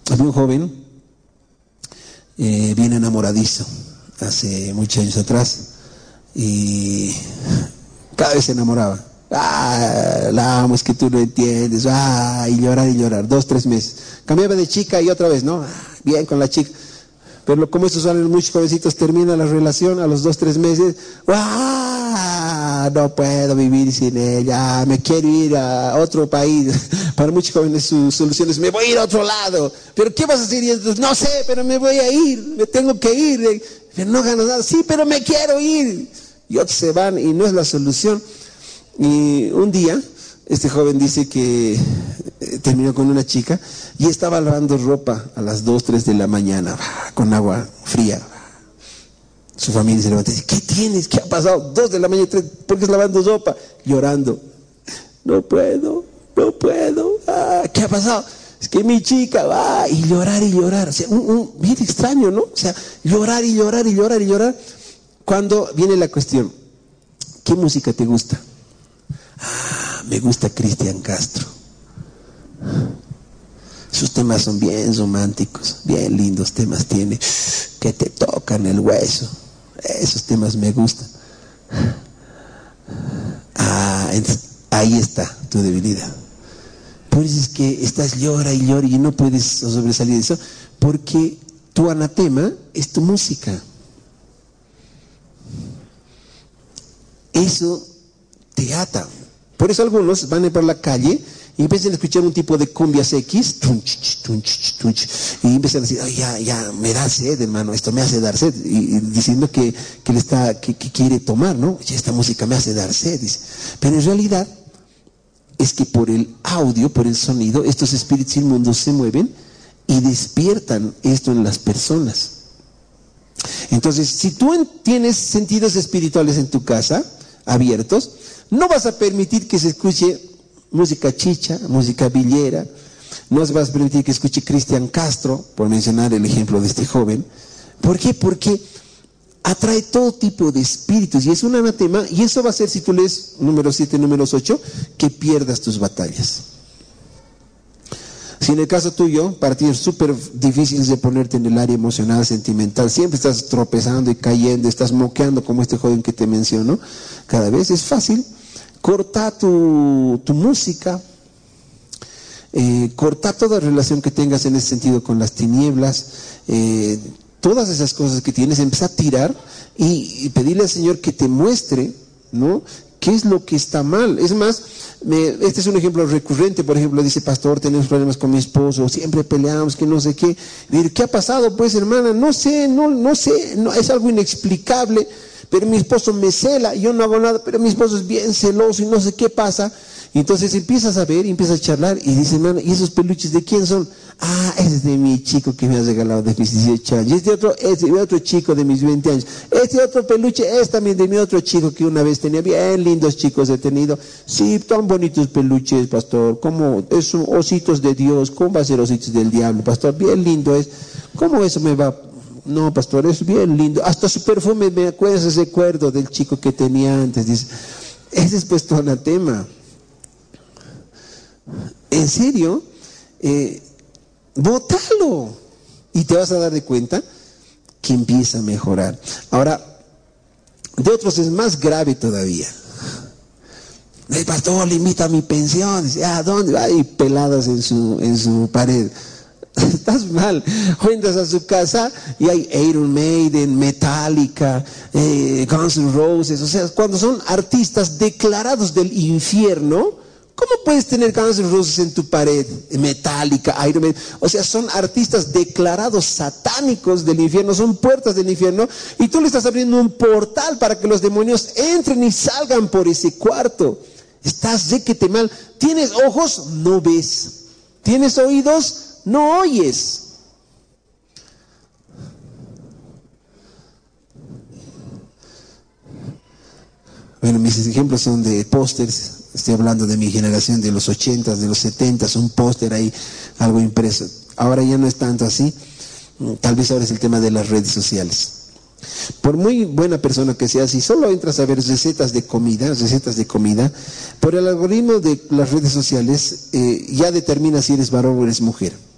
Había un joven bien enamoradizo hace muchos años atrás, y cada vez se enamoraba. La amo, es que tú no entiendes. Y llorar, 2, 3 meses. Cambiaba de chica y otra vez, ¿no? Bien con la chica. Pero como estos son muchos jovencitos, termina la relación a los 2, 3 meses. No puedo vivir sin ella, me quiero ir a otro país. Para muchos jóvenes su solución es: me voy a ir a otro lado. ¿Pero qué vas a hacer? Y entonces, no sé, pero me voy a ir, me tengo que ir. Pero no gano nada. Sí, pero me quiero ir. Y otros se van y no es la solución. Y un día este joven dice que terminó con una chica y estaba lavando ropa a las 2, 3 de la mañana con agua fría. Su familia se levanta y dice: ¿qué tienes? ¿Qué ha pasado? 2 de la mañana, 3, ¿por qué estás lavando ropa? Llorando. No puedo. ¿Qué ha pasado? Es que mi chica va y llorar. O sea, bien extraño, ¿no? O sea, llorar. Cuando viene la cuestión: ¿qué música te gusta? Me gusta Cristian Castro. Sus temas son bien románticos, bien lindos temas tiene, que te tocan el hueso. Esos temas me gustan. Entonces, ahí está tu debilidad. Por eso es que estás llora y no puedes sobresalir de eso, porque tu anatema es tu música. Eso te ata. Por eso algunos van a ir por la calle y empiezan a escuchar un tipo de cumbias X, y empiezan a decir: ya, me da sed, hermano, esto me hace dar sed, y diciendo que quiere tomar, ¿no? Esta música me hace dar sed, dice. Pero en realidad es que por el audio, por el sonido, estos espíritus inmundos se mueven y despiertan esto en las personas. Entonces, si tú tienes sentidos espirituales en tu casa abiertos, no vas a permitir que se escuche música chicha, música villera. No vas a permitir que escuche Cristian Castro, por mencionar el ejemplo de este joven. ¿Por qué? Porque atrae todo tipo de espíritus y es un anatema, y eso va a hacer, si tú lees números 7, números 8, que pierdas tus batallas. Si en el caso tuyo, para ti es súper difícil de ponerte en el área emocional, sentimental, siempre estás tropezando y cayendo, estás moqueando como este joven que te menciono, cada vez es fácil. Corta tu música, corta toda relación que tengas en ese sentido con las tinieblas, todas esas cosas que tienes, empieza a tirar y pedirle al Señor que te muestre, ¿no?, qué es lo que está mal. Es más, este es un ejemplo recurrente. Por ejemplo, dice: pastor, tenemos problemas con mi esposo, siempre peleamos, que no sé qué. ¿Qué ha pasado, pues, hermana? No sé, es algo inexplicable, pero mi esposo me cela, yo no hago nada, pero mi esposo es bien celoso y no sé qué pasa. Y entonces empiezas a ver, empiezas a charlar y dice: hermano, ¿y esos peluches de quién son? Ese es de mi chico que me ha regalado de mis 18 años. Este otro chico de mis 20 años. Este otro peluche es también de mi otro chico que una vez tenía. Bien lindos chicos he tenido. Sí, tan bonitos peluches, pastor. ¿Cómo? Son ositos de Dios. ¿Cómo va a ser ositos del diablo, pastor? Bien lindo es. ¿Cómo eso me va? No, pastor, es bien lindo. Hasta su perfume, me recuerdo del chico que tenía antes. Dice: ese es pues tu anatema. En serio, bótalo y te vas a dar de cuenta que empieza a mejorar. Ahora, de otros es más grave todavía. El pastor limita mi pensión. Dice: ¿dónde? Hay peladas en su pared. Estás mal. O entras a su casa y hay Iron Maiden, Metallica, Guns N' Roses. O sea, cuando son artistas declarados del infierno, ¿cómo puedes tener Guns N' Roses en tu pared? Metallica, Iron Maiden. O sea, son artistas declarados satánicos del infierno, son puertas del infierno, y tú le estás abriendo un portal para que los demonios entren y salgan por ese cuarto. Estás requete mal. ¿Tienes ojos? No ves. ¿Tienes oídos? No oyes. Bueno, mis ejemplos son de pósters. Estoy hablando de mi generación de los 80s, de los 70s, un póster ahí, algo impreso. Ahora ya no es tanto así. Tal vez ahora es el tema de las redes sociales. Por muy buena persona que seas, si solo entras a ver recetas de comida, por el algoritmo de las redes sociales ya determina si eres varón o eres mujer.